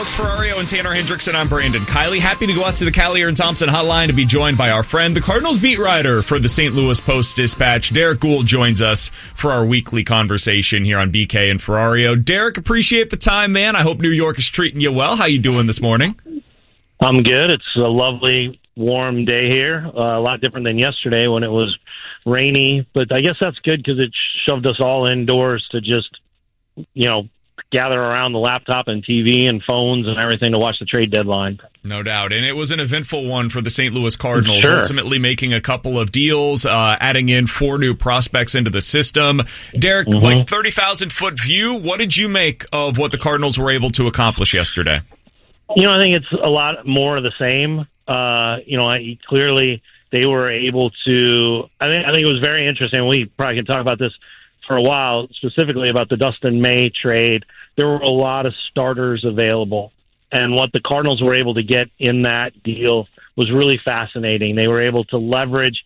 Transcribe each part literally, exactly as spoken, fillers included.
Alex Ferrario and Tanner Hendrickson. I'm Brandon Kiley. Happy to go out to the Callier and Thompson hotline to be joined by our friend, the Cardinals beat writer for the Saint Louis Post-Dispatch. Derek Gould joins us for our weekly conversation here on B K and Ferrario. Derek, appreciate the time, man. I hope New York is treating you well. How you doing this morning? I'm good. It's a lovely, warm day here. Uh, a lot different than yesterday when it was rainy. But I guess that's good because it shoved us all indoors to just, you know, gather around the laptop and T V and phones and everything to watch the trade deadline. No doubt. And it was an eventful one for the Saint Louis Cardinals, sure. ultimately making a couple of deals, uh, adding in four new prospects into the system. Derek, mm-hmm. like thirty thousand foot view, what did you make of what the Cardinals were able to accomplish yesterday? You know, I think it's a lot more of the same. Uh, you know, I, clearly they were able to, I think, I think it was very interesting. We probably can talk about this for a while, specifically about the Dustin May trade. There were a lot of starters available, and what the Cardinals were able to get in that deal was really fascinating. They were able to leverage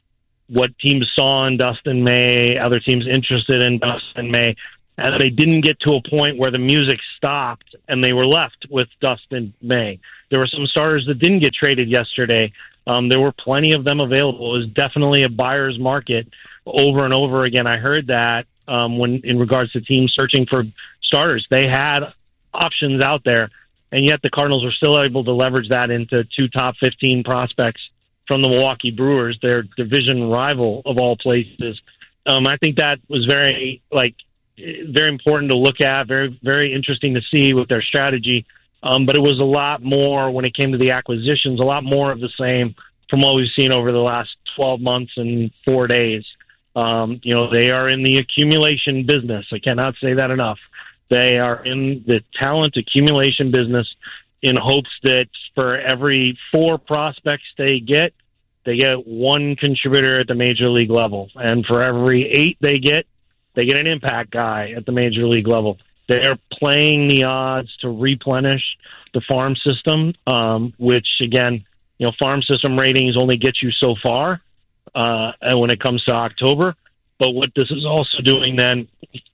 what teams saw in Dustin May, other teams interested in Dustin May, and they didn't get to a point where the music stopped and they were left with Dustin May. There were some starters that didn't get traded yesterday. Um, there were plenty of them available. It was definitely a buyer's market over and over again. I heard that um, when in regards to teams searching for starters. They had options out there, and yet the Cardinals were still able to leverage that into two top fifteen prospects from the Milwaukee Brewers, their division rival of all places. Um, I think that was very, like, very important to look at, very, very interesting to see with their strategy. Um, but it was a lot more when it came to the acquisitions, a lot more of the same from what we've seen over the last twelve months and four days. Um, you know, they are in the accumulation business. I cannot say that enough. They are in the talent accumulation business in hopes that for every four prospects they get, they get one contributor at the major league level. And for every eight they get, they get an impact guy at the major league level. They're playing the odds to replenish the farm system, um, which, again, you know, farm system ratings only get you so far uh, when it comes to October. But what this is also doing then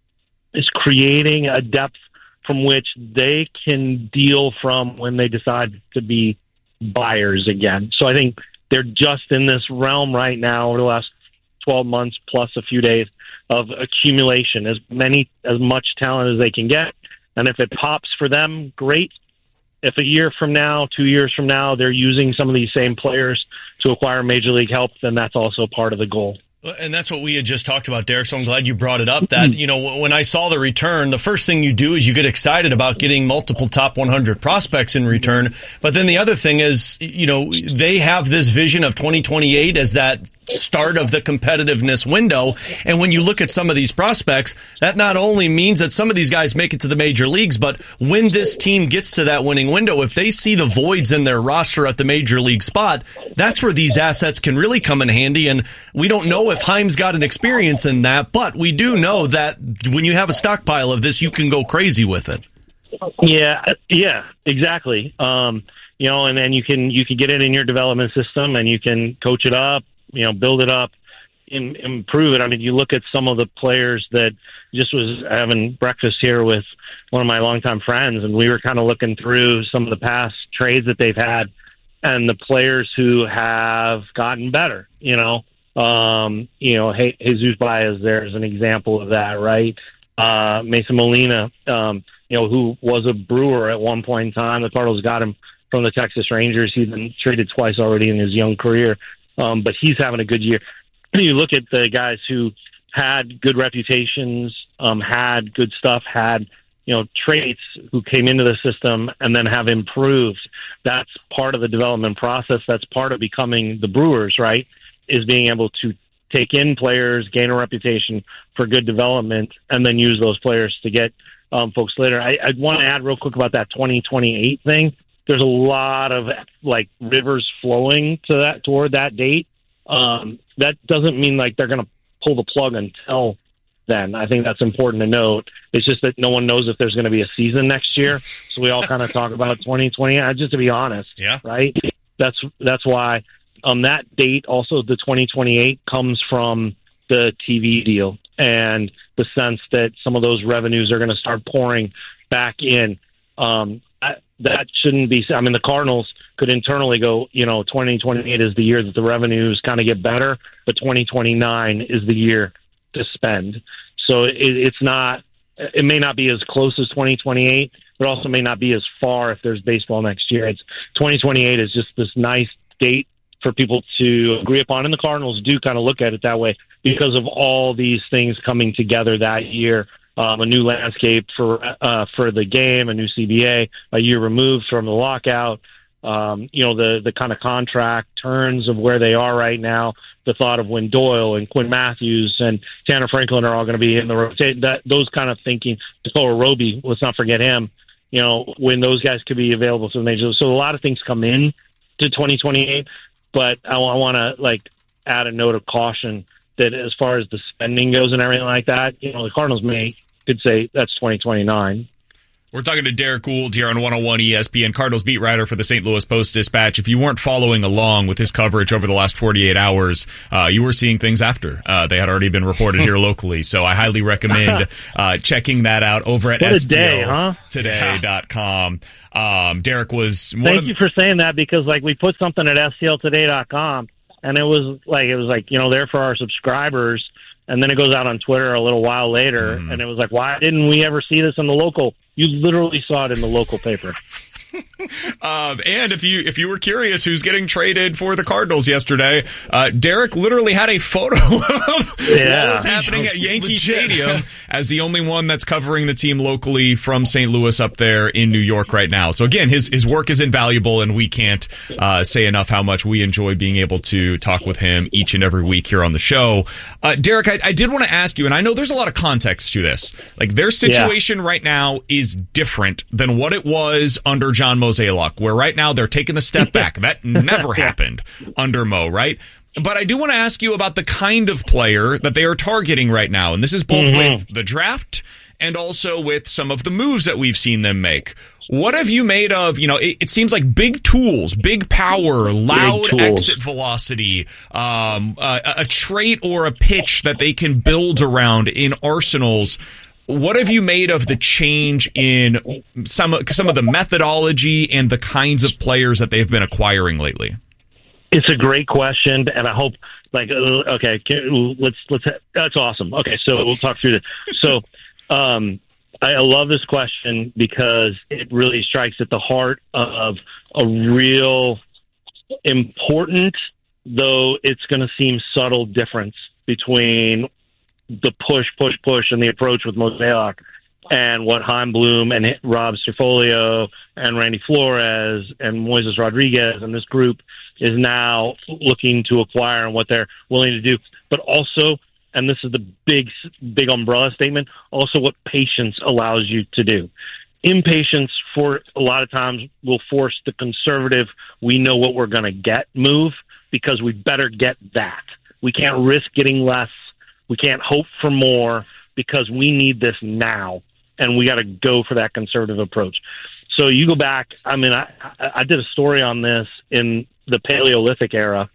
is creating a depth from which they can deal from when they decide to be buyers again. So I think they're just in this realm right now over the last twelve months plus a few days of accumulation, as many, as much talent as they can get. And if it pops for them, great. If a year from now, two years from now, they're using some of these same players to acquire major league help, then that's also part of the goal. And that's what we had just talked about, Derek, so I'm glad you brought it up. That, you know, when I saw the return, the first thing you do is you get excited about getting multiple top one hundred prospects in return. But then the other thing is, you know, they have this vision of twenty twenty-eight as that start of the competitiveness window. And when you look at some of these prospects, that not only means that some of these guys make it to the major leagues, but when this team gets to that winning window, if they see the voids in their roster at the major league spot, that's where these assets can really come in handy. And we don't know if Heim's got an experience in that, but we do know that when you have a stockpile of this, you can go crazy with it. Yeah, yeah, exactly. Um, you know, and then you can you can get it in your development system, and you can coach it up, you know, build it up, in, improve it. I mean, you look at some of the players that just was having breakfast here with one of my longtime friends, and we were kind of looking through some of the past trades that they've had and the players who have gotten better, you know. Um, you know, Jesus Baez there is an example of that, right? Uh, Mason Molina, um, you know, who was a Brewer at one point in time. The Cardinals got him from the Texas Rangers. He's been traded twice already in his young career, um, but he's having a good year. You look at the guys who had good reputations, um, had good stuff, had, you know, traits, who came into the system and then have improved. That's part of the development process. That's part of becoming the Brewers, right? Is being able to take in players, gain a reputation for good development, and then use those players to get um, folks later. I, I want to add real quick about that twenty twenty-eight thing. There's a lot of like rivers flowing to that toward that date. Um, that doesn't mean like they're going to pull the plug until then. I think that's important to note. It's just that no one knows if there's going to be a season next year, so we all kind of talk about twenty twenty. Just to be honest, yeah, right. That's that's why. Um, that date, also the twenty twenty-eight, comes from the T V deal and the sense that some of those revenues are going to start pouring back in. Um, I, that shouldn't be. I mean, the Cardinals could internally go, you know, twenty twenty-eight is the year that the revenues kind of get better, but twenty twenty-nine is the year to spend. So it, it's not. It may not be as close as twenty twenty-eight, but also may not be as far if there's baseball next year. It's twenty twenty-eight is just this nice date for people to agree upon, and the Cardinals do kind of look at it that way because of all these things coming together that year. Um, a new landscape for uh, for the game, a new C B A, a year removed from the lockout. Um, you know, the the kind of contract turns of where they are right now. The thought of when Doyle and Quinn Matthews and Tanner Franklin are all going to be in the rotation. That those kind of thinking. Dakota Roby, let's not forget him. You know, when those guys could be available to the majors. So a lot of things come in to twenty twenty-eight. But I, I want to like add a note of caution that as far as the spending goes and everything like that, you know, the Cardinals may could say that's twenty twenty-nine. We're talking to Derek Gould here on one oh one E S P N, Cardinals beat writer for the Saint Louis Post-Dispatch. If you weren't following along with his coverage over the last forty-eight hours, uh, you were seeing things after. Uh, they had already been reported here locally, so I highly recommend uh, checking that out over at S T L today dot com. Um, Derek was... One Thank of you for saying that, because like we put something at S T L today dot com, and it was like, it was like, you know, there for our subscribers, and then it goes out on Twitter a little while later, mm. and it was like, why didn't we ever see this in the local? You literally saw it in the local paper. um, and if you if you were curious who's getting traded for the Cardinals yesterday, uh, Derek literally had a photo of yeah. what was happening at Yankee Stadium as the only one that's covering the team locally from Saint Louis up there in New York right now. So again, his his work is invaluable, and we can't uh, say enough how much we enjoy being able to talk with him each and every week here on the show. Uh, Derek, I, I did want to ask you, and I know there's a lot of context to this. Like, their situation yeah. right now is different than what it was under John John Mozeliak, where right now they're taking the step back. That never happened under Mo, right? But I do want to ask you about the kind of player that they are targeting right now. And this is both mm-hmm. with the draft and also with some of the moves that we've seen them make. What have you made of, you know, it, it seems like big tools, big power, loud big exit velocity, um, uh, a trait or a pitch that they can build around in arsenals. What have you made of the change in some some of the methodology and the kinds of players that they've been acquiring lately? It's a great question, and I hope, like, okay, let's let's. That's awesome. Okay, so we'll talk through this. So, um, I love this question because it really strikes at the heart of a real important, though it's going to seem subtle, difference between the push, push, push, and the approach with Mozeliak, and what Chaim Bloom and Rob Cifolio and Randy Flores and Moises Rodriguez and this group is now looking to acquire and what they're willing to do. But also, and this is the big, big umbrella statement, also what patience allows you to do. Impatience, for a lot of times, will force the conservative, we know what we're going to get move, because we better get that. We can't risk getting less. We can't hope for more, because we need this now, and we got to go for that conservative approach. So you go back, I mean, I, I did a story on this in the Paleolithic era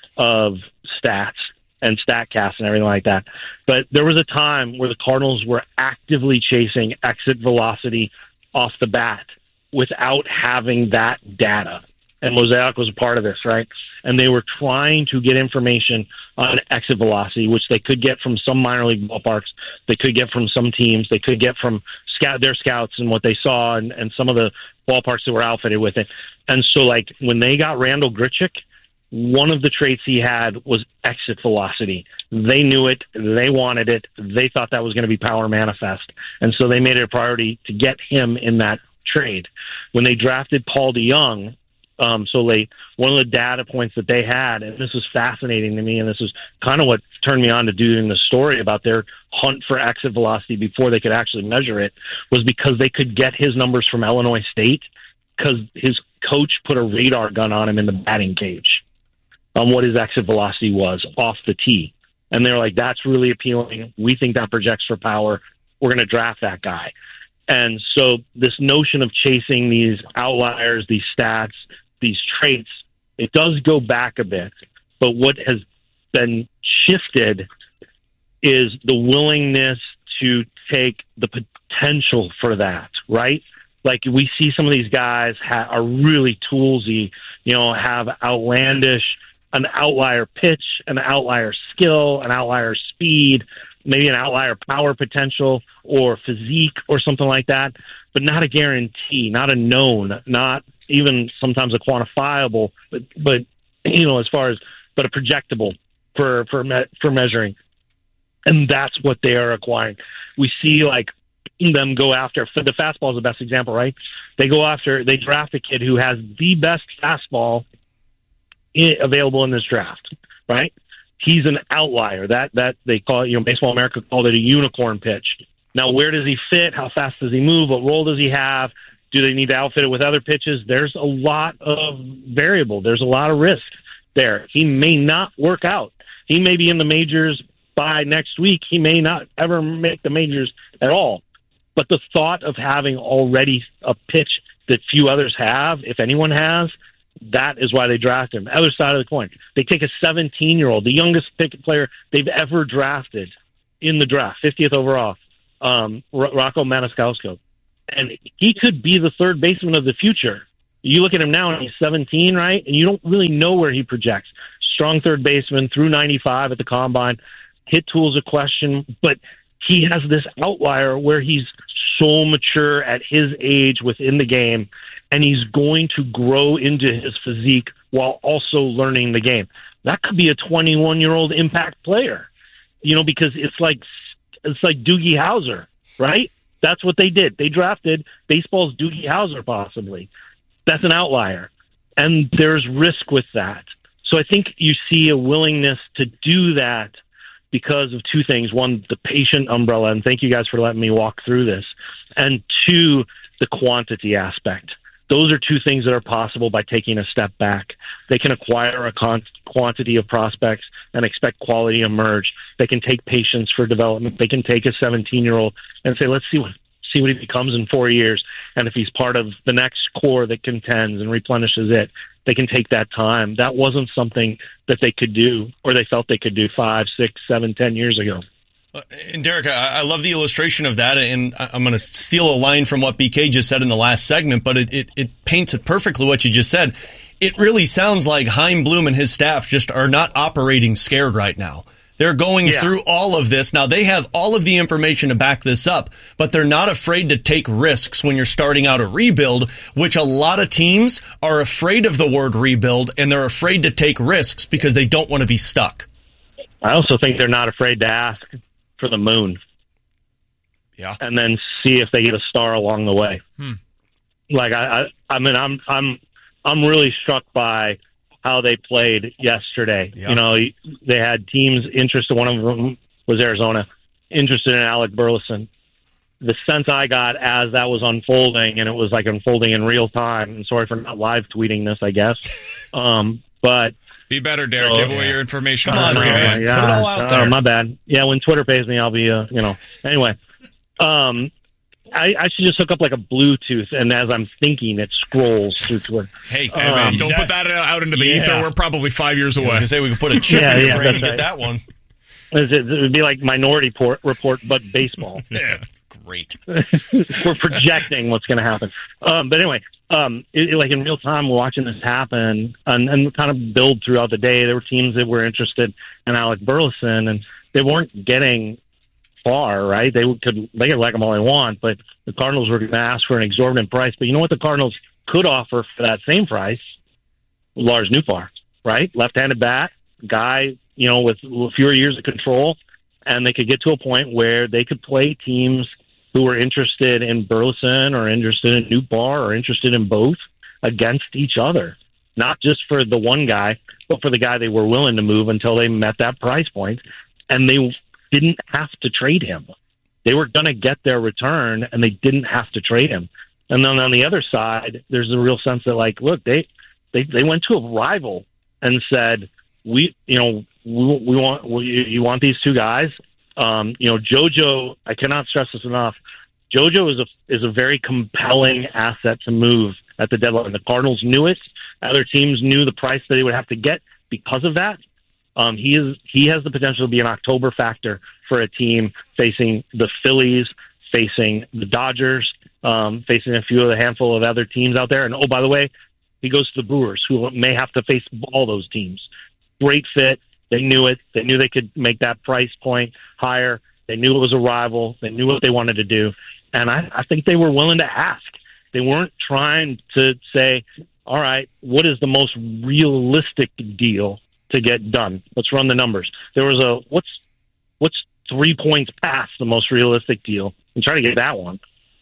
of stats and StatCast and everything like that. But there was a time where the Cardinals were actively chasing exit velocity off the bat without having that data. And Mozeliak was a part of this, right? And they were trying to get information on exit velocity, which they could get from some minor league ballparks, they could get from some teams, they could get from scout their scouts and what they saw, and, and some of the ballparks that were outfitted with it. And so, like, when they got Randal Grichuk, one of the traits he had was exit velocity. They knew it, they wanted it, they thought that was going to be power manifest, and so they made it a priority to get him in that trade. When they drafted Paul DeJong um, so late, one of the data points that they had, and this was fascinating to me, and this is kind of what turned me on to doing the story about their hunt for exit velocity before they could actually measure it, was because they could get his numbers from Illinois State, because his coach put a radar gun on him in the batting cage on what his exit velocity was off the tee. And they're like, that's really appealing. We think that projects for power. We're going to draft that guy. And so this notion of chasing these outliers, these stats, these traits, it does go back a bit. But what has been shifted is the willingness to take the potential for that, right? Like, we see some of these guys ha- are really toolsy, you know, have outlandish, an outlier pitch, an outlier skill, an outlier speed, maybe an outlier power potential or physique or something like that, but not a guarantee, not a known, not even sometimes a quantifiable, but, but you know, as far as, but a projectable for, for, me- for measuring. And that's what they are acquiring. We see, like, them go after, the fastball is the best example, right? They go after, they draft a kid who has the best fastball i- available in this draft, right? He's an outlier. That that they call it, you know, Baseball America called it a unicorn pitch. Now, where does he fit? How fast does he move? What role does he have? Do they need to outfit it with other pitches? There's a lot of variable. There's a lot of risk there. He may not work out. He may be in the majors by next week. He may not ever make the majors at all. But the thought of having already a pitch that few others have, if anyone has, that is why they draft him. Other side of the coin, they take a seventeen-year-old, the youngest pick player they've ever drafted in the draft, fiftieth overall, um, Rocco Maniscalco. And he could be the third baseman of the future. You look at him now, and he's seventeen, right? And you don't really know where he projects. Strong third baseman, through ninety-five at the combine. Hit tool's a question, but he has this outlier where he's so mature at his age within the game, and he's going to grow into his physique while also learning the game. That could be a twenty-one-year-old impact player, you know, because it's like it's like Doogie Howser, right? That's what they did. They drafted baseball's Doogie Howser, possibly. That's an outlier, and there's risk with that. So I think you see a willingness to do that because of two things. One, the patient umbrella, and thank you guys for letting me walk through this. And two, the quantity aspect. Those are two things that are possible by taking a step back. They can acquire a con- quantity of prospects and expect quality to emerge. They can take patience for development. They can take a seventeen-year-old and say, let's see what see what he becomes in four years. And if he's part of the next core that contends and replenishes it, they can take that time. That wasn't something that they could do, or they felt they could do five, six, seven, ten years ago. And Derek, I love the illustration of that, and I'm going to steal a line from what B K just said in the last segment, but it, it, it paints it perfectly what you just said. It really sounds like Chaim Bloom and his staff just are not operating scared right now. They're going yeah. through all of this. Now, they have all of the information to back this up, but they're not afraid to take risks when you're starting out a rebuild, which a lot of teams are afraid of the word rebuild, and they're afraid to take risks because they don't want to be stuck. I also think they're not afraid to ask for the moon. Yeah. And then see if they get a star along the way. Hmm. Like, I, I, I mean, I'm, I'm, I'm really struck by how they played yesterday. Yeah. You know, they had teams interested. One of them was Arizona, interested in Alec Burleson. The sense I got as that was unfolding, and it was like unfolding in real time. And sorry for not live tweeting this, I guess. Um, but be better, Derek. Oh, Give away yeah. your information. Come on, man. Yeah, put it all out there. Uh, my bad. Yeah, when Twitter pays me, I'll be, uh, you know. Anyway, um, I, I should just hook up like a Bluetooth, and as I'm thinking, it scrolls through Twitter. Hey, hey um, man, don't that, put that out into the yeah. ether. We're probably five years away. I was gonna say we could put a chip yeah, in your yeah, brain and right. get that one. It would be like Minority Report, report but baseball. Yeah, great. We're projecting what's going to happen. Um, but anyway, um, it, it, like in real time, we're watching this happen and, and kind of build throughout the day. There were teams that were interested in Alec Burleson, and they weren't getting far, right? They could they could like him all they want, but the Cardinals were going to ask for an exorbitant price. But you know what the Cardinals could offer for that same price? Lars Nootbaar, right? Left-handed bat, guy, you know, with fewer years of control, and they could get to a point where they could play teams who were interested in Burleson or interested in Nootbaar or interested in both against each other, not just for the one guy, but for the guy they were willing to move until they met that price point, and they didn't have to trade him. They were going to get their return, and they didn't have to trade him. And then on the other side, there's a real sense that, like, look, they they, they went to a rival and said, we, you know, we, we want we, you want these two guys. Um, you know, JoJo, I cannot stress this enough. JoJo is a is a very compelling asset to move at the deadline. The Cardinals knew it. Other teams knew the price that they would have to get because of that. Um, he is he has the potential to be an October factor for a team facing the Phillies, facing the Dodgers, um, facing a few of the handful of other teams out there. And, oh, by the way, he goes to the Brewers, who may have to face all those teams. Great fit. They knew it. They knew they could make that price point higher. They knew it was a rival. They knew what they wanted to do. And I, I think they were willing to ask. They weren't trying to say, all right, what is the most realistic deal to get done? Let's run the numbers. There was a, what's what's three points past the most realistic deal? And try to get that one.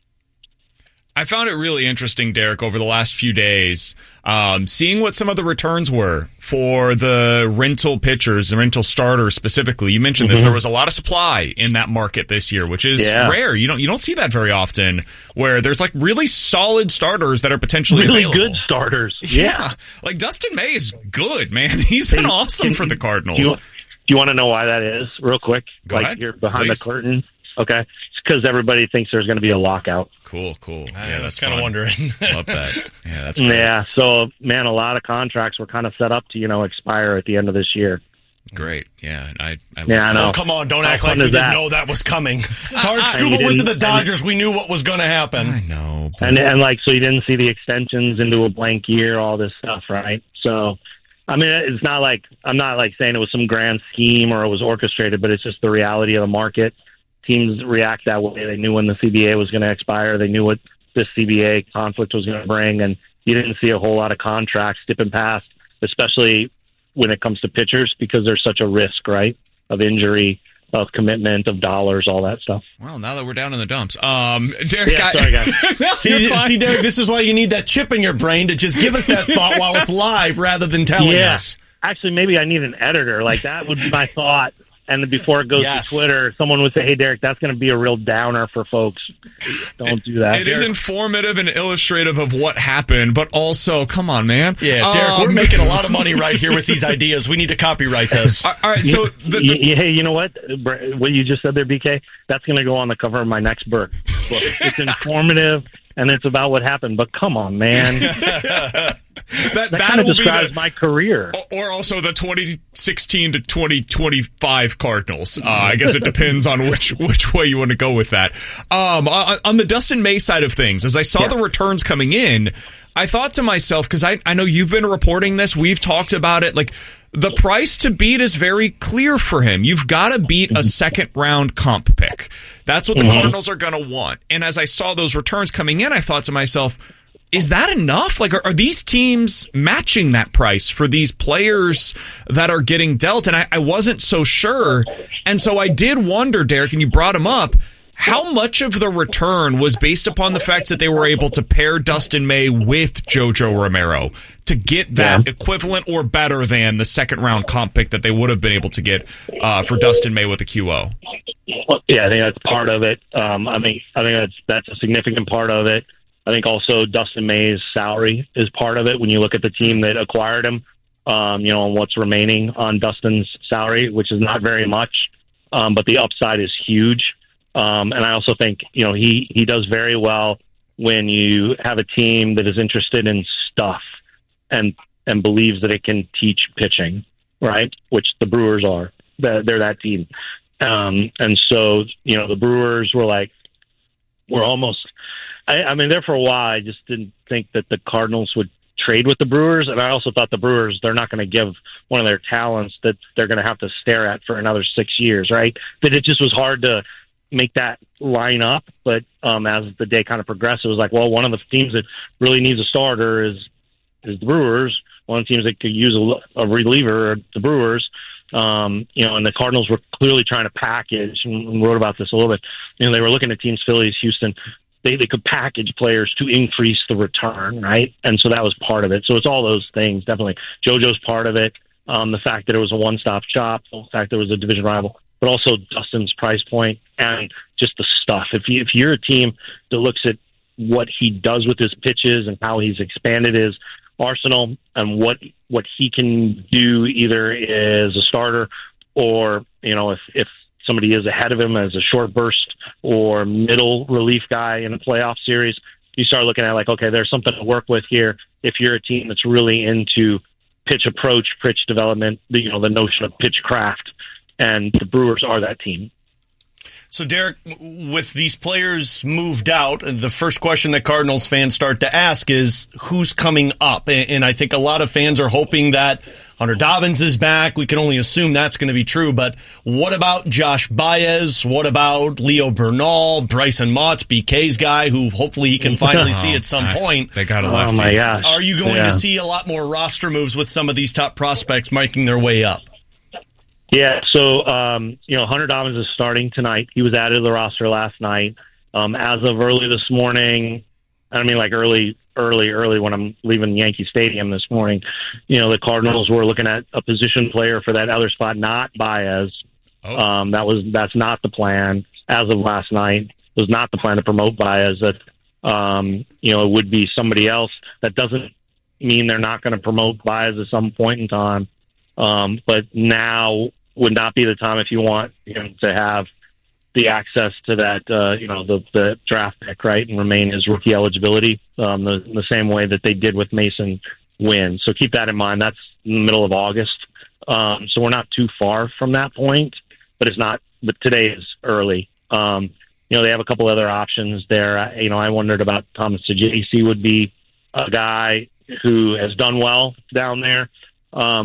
I found it really interesting, Derek, over the last few days, um, seeing what some of the returns were for the rental pitchers and rental starters specifically. You mentioned mm-hmm. this. There was a lot of supply in that market this year, which is yeah. rare. You don't you don't see that very often, where there's like really solid starters that are potentially really available. good starters. Yeah. yeah. Like Dustin May is good, man. He's been and, awesome and, for the Cardinals. Do you, do you want to know why that is, real quick? Go like ahead, you're behind please. the curtain. Okay. It's because everybody thinks there's going to be a lockout. Cool, cool. Yeah, yeah, that's that's kind of wondering. Love that. Yeah, that's great. Yeah, so, man, a lot of contracts were kind of set up to, you know, expire at the end of this year. Great. Yeah, I, I yeah, I know. Oh, come on, don't How act like we didn't that? know that was coming. Tard Scuba went to the Dodgers. We knew what was going to happen. I know. But... And, and, like, so you didn't see the extensions into a blank year, all this stuff, right? So, I mean, it's not like, I'm not, like, saying it was some grand scheme or it was orchestrated, but it's just the reality of the market. Teams react that way. They knew when the C B A was going to expire. They knew what this C B A conflict was going to bring, and you didn't see a whole lot of contracts dipping past, especially when it comes to pitchers, because there's such a risk, right, of injury, of commitment, of dollars, all that stuff. Well, now that we're down in the dumps, um, Derek, yeah, sorry, guys. see, see, Derek, this is why you need that chip in your brain to just give us that thought while it's live rather than telling yeah. us. Actually, maybe I need an editor. Like, that would be my thought. And before it goes yes. to Twitter, someone would say, hey, Derek, that's going to be a real downer for folks. Don't do that. It Derek. is informative and illustrative of what happened, but also, come on, man. Yeah, Derek, um, we're making a lot of money right here with these ideas. We need to copyright this. All right, so... The, the, you, hey, you know what? What you just said there, B K, that's going to go on the cover of my next book. It's informative, and it's about what happened, but come on, man. that that kind of describes the, my career. Or also the twenty sixteen to twenty twenty-five Cardinals. Uh, I guess it depends on which which way you want to go with that. Um, on, on the Dustin May side of things, as I saw yeah. the returns coming in, I thought to myself, because I, I know you've been reporting this, we've talked about it, like, the price to beat is very clear for him. You've got to beat a second round comp pick. That's what the mm-hmm. Cardinals are going to want. And as I saw those returns coming in, I thought to myself, is that enough? Like, are, are these teams matching that price for these players that are getting dealt? And I, I wasn't so sure. And so I did wonder, Derek, and you brought him up, how much of the return was based upon the fact that they were able to pair Dustin May with JoJo Romero to get that yeah. equivalent or better than the second round comp pick that they would have been able to get uh, for Dustin May with a Q O? Well, yeah, I think that's part of it. Um, I mean, I think that's that's a significant part of it. I think also Dustin May's salary is part of it. When you look at the team that acquired him, um, you know, and what's remaining on Dustin's salary, which is not very much, um, but the upside is huge. Um, and I also think, you know, he, he does very well when you have a team that is interested in stuff and and believes that it can teach pitching, right? Which the Brewers are. They're, they're that team. Um, and so, you know, the Brewers were like, we're almost, I, I mean, there for a while, I just didn't think that the Cardinals would trade with the Brewers. And I also thought the Brewers, they're not going to give one of their talents that they're going to have to stare at for another six years, right? That it just was hard to make that line up. But um, as the day kind of progressed, it was like, well, one of the teams that really needs a starter is is the Brewers. One of the teams that could use a, a reliever are the Brewers. Um, you know, and the Cardinals were clearly trying to package, and wrote about this a little bit. You know, they were looking at teams, Phillies, Houston. They they could package players to increase the return, right? And so that was part of it. So it's all those things, definitely. JoJo's part of it. Um, the fact that it was a one-stop shop, the fact that it was a division rival, but also Dustin's price point and just the stuff. If you if you're a team that looks at what he does with his pitches and how he's expanded his arsenal and what what he can do either as a starter or, you know, if, if somebody is ahead of him as a short burst or middle relief guy in a playoff series, you start looking at like, okay, there's something to work with here. If you're a team that's really into pitch approach, pitch development, the, you know, the notion of pitch craft, and the Brewers are that team. So, Derek, with these players moved out, the first question that Cardinals fans start to ask is, who's coming up? And I think a lot of fans are hoping that Hunter Dobbins is back. We can only assume that's going to be true. But what about Josh Baez? What about Leo Bernal, Bryson Motts, B K's guy, who hopefully he can finally oh, see at some I, point? They got a oh lefty. my gosh. Are you going yeah. to see a lot more roster moves with some of these top prospects making their way up? Yeah, so, um, you know, Hunter Dobbins is starting tonight. He was added to the roster last night. Um, as of early this morning, I mean, like early, early, early when I'm leaving Yankee Stadium this morning, you know, the Cardinals were looking at a position player for that other spot, not Baez. Oh. Um, that was that's not the plan as of last night. It was not the plan to promote Baez. That, um, you know, it would be somebody else. That doesn't mean they're not going to promote Baez at some point in time. Um, but now would not be the time if you want him to have the access to that, uh, you know, the, the draft pick, right, and remain his rookie eligibility um, the, the same way that they did with Mason Wynn. So keep that in mind. That's in the middle of August. Um, so we're not too far from that point, but it's not, but today is early. Um, you know, they have a couple other options there. I, you know, I wondered about Thomas Saggese would be a guy who has done well down there. Um,